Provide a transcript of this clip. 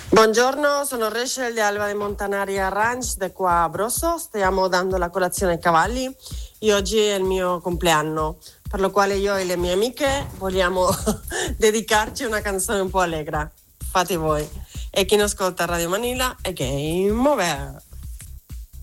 Buongiorno, sono Rachel di Alba di Montanaria Ranch, da qua a Brosso. Stiamo dando la colazione ai cavalli e oggi è il mio compleanno, per lo quale io e le mie amiche vogliamo dedicarci una canzone un po' allegra. Fate voi. E chi non ascolta Radio Manila è Game Over.